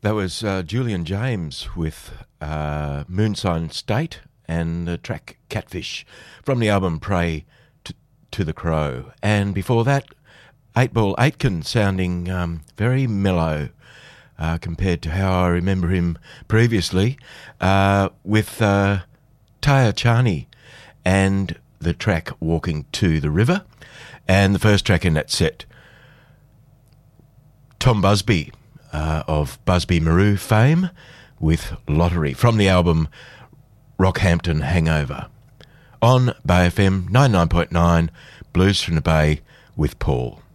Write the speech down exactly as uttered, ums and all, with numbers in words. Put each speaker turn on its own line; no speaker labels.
That was uh, Julian James with uh, Moonsign State and the track Catfish from the album Pray to, to the Crow. And before that, Eight Ball Aitken sounding um, very mellow uh, compared to how I remember him previously uh, with uh, Taya Chani and the track Walking to the River. And the first track in that set, Tom Busby uh, of Busby Maru fame with Lottery from the album Rockhampton Hangover. On Bay F M ninety-nine point nine, Blues from the Bay with Paul.